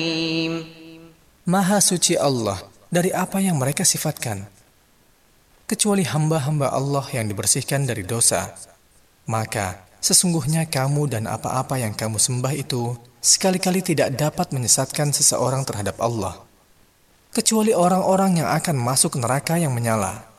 Maha suci Allah dari apa yang mereka sifatkan. Kecuali hamba-hamba Allah yang dibersihkan dari dosa, maka sesungguhnya kamu dan apa-apa yang kamu sembah itu sekali-kali tidak dapat menyesatkan seseorang terhadap Allah, kecuali orang-orang yang akan masuk neraka yang menyala.